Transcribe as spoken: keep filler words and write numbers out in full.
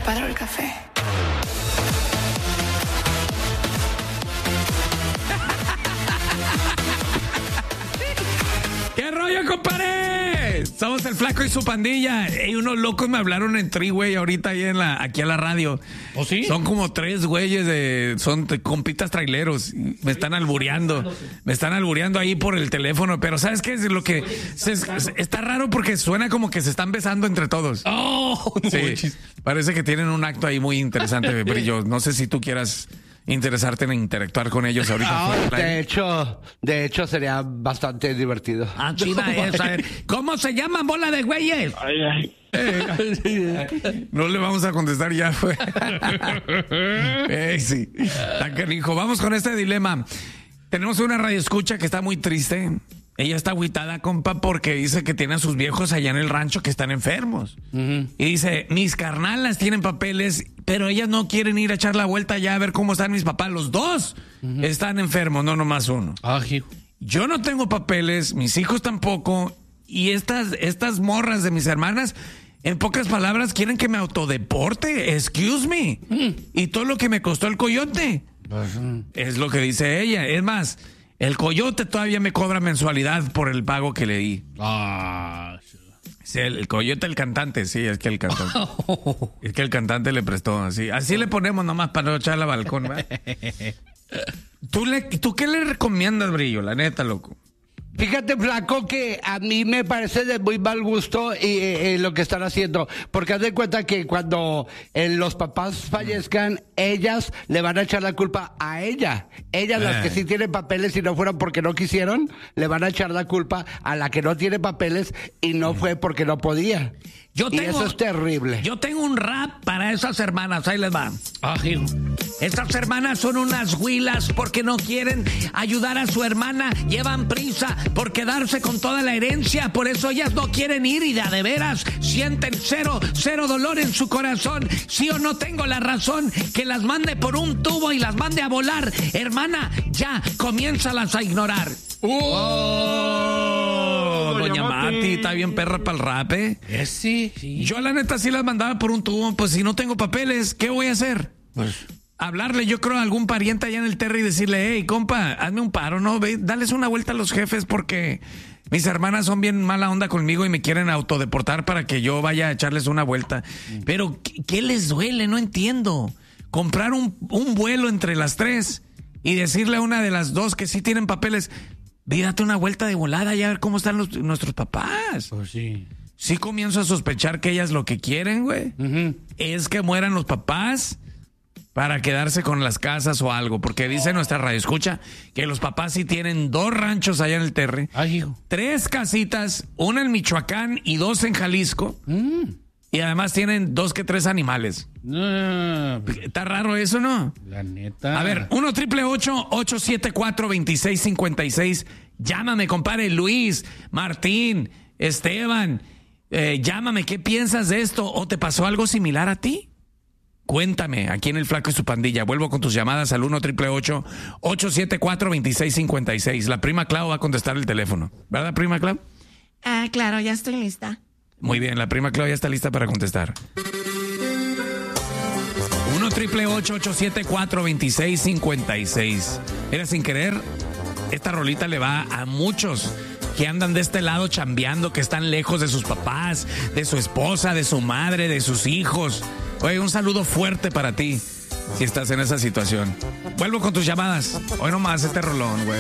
preparo el café. ¿Qué rollo, compadre? Somos el Flaco y su pandilla. Y unos locos me hablaron en tri, güey, ahorita ahí en la, aquí a la radio. ¿Oh, sí? Son como tres güeyes de, son de compitas traileros. Me están albureando. Me están albureando ahí por el teléfono. Pero ¿sabes qué? Es lo que se, está raro porque suena como que se están besando entre todos. Oh, no, sí, parece que tienen un acto ahí muy interesante, Brillo. No sé si tú quieras interesarte en interactuar con ellos ahorita. No, de hecho, de hecho sería bastante divertido. Ah, chida esa. ¿Cómo se llama, bola de güeyes? Ay, ay. Eh, no le vamos a contestar ya, fue. eh, sí. Tan canijo. Vamos con este dilema. Tenemos una radioescucha que está muy triste. Ella está agüitada, compa, porque dice que tiene a sus viejos allá en el rancho que están enfermos. Uh-huh. Y dice, mis carnalas tienen papeles, pero ellas no quieren ir a echar la vuelta allá a ver cómo están mis papás. Los dos uh-huh. están enfermos, no nomás uno. Ah, hijo. Yo no tengo papeles, mis hijos tampoco, y estas, estas morras de mis hermanas, en pocas palabras, quieren que me autodeporte. Excuse me. Uh-huh. Y todo lo que me costó el coyote. Uh-huh. Es lo que dice ella. Es más, el coyote todavía me cobra mensualidad por el pago que le di. Ah, sí, el, el coyote, el cantante, sí, es que el cantante. Es que el cantante le prestó, así. Así le ponemos nomás para no echarla al balcón, ¿verdad? ¿Tú, le, ¿Tú qué le recomiendas, Brillo? La neta, loco. Fíjate, Flaco, que a mí me parece de muy mal gusto y, eh, eh, lo que están haciendo, porque haz de cuenta que cuando eh, los papás fallezcan, ellas le van a echar la culpa a ella. Ellas, eh. las que sí tienen papeles y no fueron porque no quisieron, le van a echar la culpa a la que no tiene papeles y no fue porque no podía. Yo tengo, y eso es terrible. Yo tengo un rap para esas hermanas, ahí les va. Ah, hijo. Estas hermanas son unas huilas porque no quieren ayudar a su hermana, llevan prisa por quedarse con toda la herencia, por eso ellas no quieren ir y de a de veras sienten cero, cero dolor en su corazón. Sí o no tengo la razón, que las mande por un tubo y las mande a volar. Hermana, ya, comiénzalas a ignorar. ¡Oh! Doña Mati, está bien perra para el rap, ¿eh? ¿Eh? Sí, sí. Yo la neta sí las mandaba por un tubo, pues si no tengo papeles, ¿qué voy a hacer? Pues hablarle, yo creo, a algún pariente allá en el Terry y decirle, hey, compa, hazme un paro, ¿no? Ve, dales una vuelta a los jefes porque mis hermanas son bien mala onda conmigo y me quieren autodeportar para que yo vaya a echarles una vuelta. Mm. Pero, ¿qué, ¿qué les duele? No entiendo. Comprar un, un vuelo entre las tres y decirle a una de las dos que sí tienen papeles, ve, date una vuelta de volada y a ver cómo están los, nuestros papás. Pues sí. Sí comienzo a sospechar que ellas lo que quieren, güey, uh-huh. es que mueran los papás para quedarse con las casas o algo, porque dice nuestra radioescucha que los papás sí tienen dos ranchos allá en el Terre, Ay, hijo. tres casitas, una en Michoacán y dos en Jalisco, mm. y además tienen dos que tres animales. No, está raro eso, ¿no? La neta. A ver, uno triple ocho, ocho siete cuatro, veintiséis cincuenta y seis. Llámame, compadre Luis, Martín, Esteban. Eh, llámame, ¿qué piensas de esto? ¿O te pasó algo similar a ti? Cuéntame, aquí en el Flaco y su pandilla. Vuelvo con tus llamadas al uno triple ocho, ocho siete cuatro, veintiséis cincuenta y seis. La prima Clau va a contestar el teléfono. ¿Verdad, prima Clau? Ah, claro, ya estoy lista. Muy bien, la prima Clau ya está lista para contestar. uno triple ocho, ocho siete cuatro, veintiséis cincuenta y seis. Mira, sin querer, esta rolita le va a muchos que andan de este lado chambeando, que están lejos de sus papás, de su esposa, de su madre, de sus hijos. Oye, un saludo fuerte para ti si estás en esa situación. Vuelvo con tus llamadas. Hoy nomás este rolón, güey.